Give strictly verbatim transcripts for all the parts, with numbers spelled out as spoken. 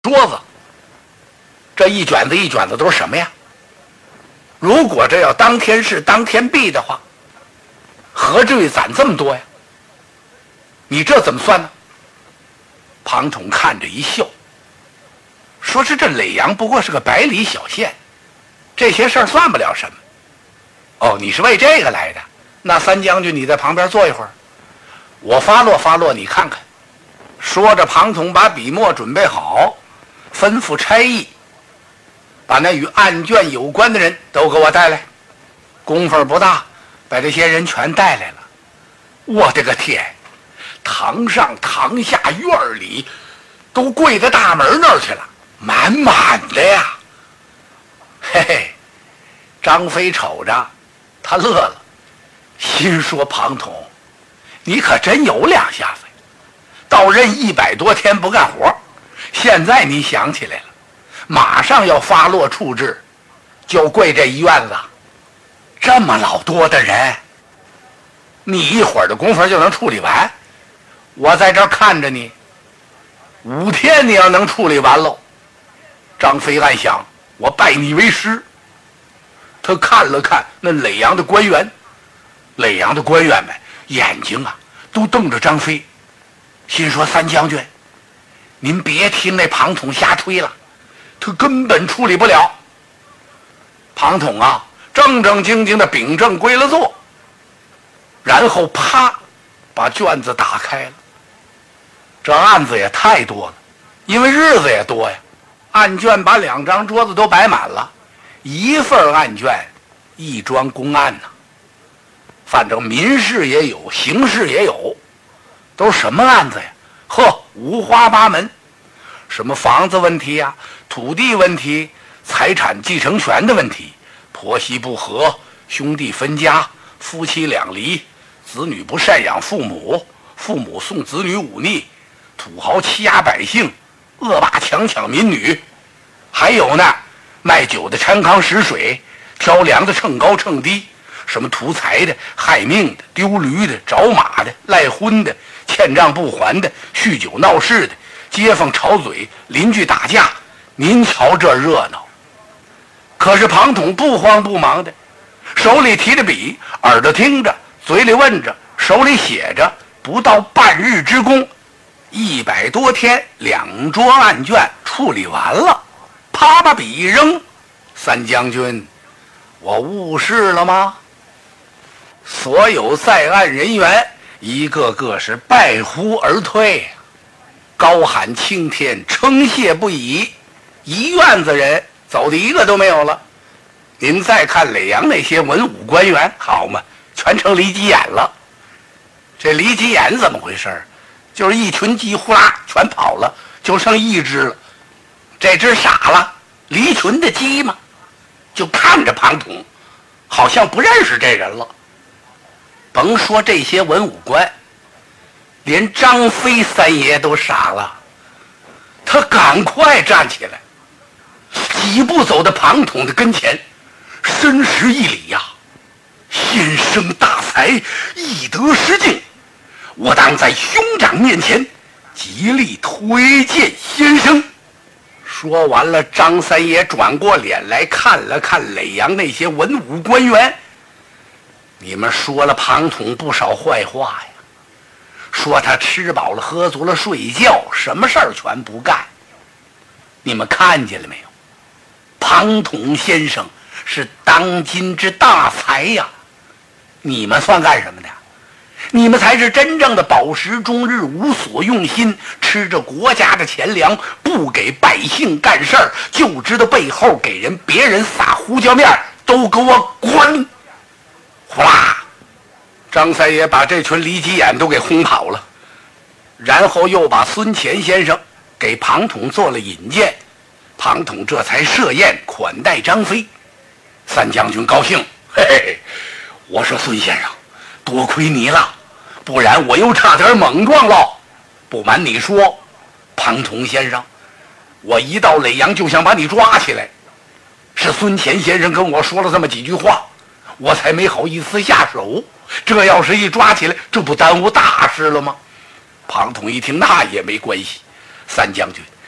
桌子，这一卷子一卷子都是什么呀？如果这要当天是当天币的话，何至于攒这么多呀？你这怎么算呢？庞统看着一笑，说是这耒阳不过是个百里小县，这些事儿算不了什么。哦，你是为这个来的？那三将军你在旁边坐一会儿，我发落发落你看看。说着，庞统把笔墨准备好，吩咐差役把那与案卷有关的人都给我带来。功夫不大，把这些人全带来了。我的个天，堂上堂下院里都跪在大门那儿去了，满满的呀。嘿嘿，张飞瞅着他乐了，心说庞统你可真有两下子，到任一百多天不干活，现在你想起来了，马上要发落处置，就跪这一院子，这么老多的人，你一会儿的功夫就能处理完？我在这儿看着你，五天你要能处理完喽。张飞暗想，我拜你为师。他看了看那耒阳的官员，耒阳的官员们眼睛啊都瞪着张飞，心说三将军，您别听那庞统瞎吹了，他根本处理不了。庞统啊正正经经的秉正归了座，然后啪把卷子打开了。这案子也太多了，因为日子也多呀，案卷把两张桌子都摆满了，一份案卷一桩公案呐、啊。反正民事也有，刑事也有，都是什么案子呀？呵，五花八门，什么房子问题呀、土地问题、财产继承权的问题，婆媳不和、兄弟分家、夫妻两离、子女不赡养父母、父母送子女忤逆、土豪欺压百姓、恶霸强抢民女，还有呢，卖酒的掺糠使水，挑粮的秤高秤低，什么图财的、害命的、丢驴的、找马的、赖婚的、欠账不还的、酗酒闹事的、街坊吵嘴、邻居打架，您瞧这热闹。可是庞统不慌不忙的，手里提着笔，耳朵听着，嘴里问着，手里写着，不到半日之功，一百多天，两桌案卷处理完了。啪把笔一扔，三将军，我误事了吗？所有在案人员一个个是拜呼而退，高喊青天，称谢不已。一院子人走的一个都没有了。您再看耒阳那些文武官员，好嘛，全成离急眼了。这离急眼怎么回事？就是一群鸡呼啦全跑了，就剩一只了。这只傻了，离群的鸡嘛，就看着庞统，好像不认识这人了。甭说这些文武官，连张飞三爷都傻了，他赶快站起来，几步走到庞统的跟前，深施一礼呀、啊：“先生大才，易得失敬，我当在兄长面前极力推荐先生。”说完了，张三爷转过脸来看了看耒阳那些文武官员，你们说了庞统不少坏话呀，说他吃饱了喝足了睡觉，什么事儿全不干。你们看见了没有？庞统先生是当今之大才呀，你们算干什么的？你们才是真正的饱食终日，无所用心，吃着国家的钱粮，不给百姓干事儿，就知道背后给人别人撒胡椒面，都给我滚！呼啦，张三爷把这群离急眼都给轰跑了，然后又把孙乾先生给庞统做了引荐，庞统这才设宴款待张飞。三将军高兴，嘿嘿，我说孙先生，多亏你了，不然我又差点莽撞了。不瞒你说，庞统先生，我一到耒阳就想把你抓起来，是孙乾先生跟我说了这么几句话，我才没好意思下手。这要是一抓起来，这不耽误大事了吗？庞统一听，那也没关系，三将军，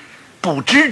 不知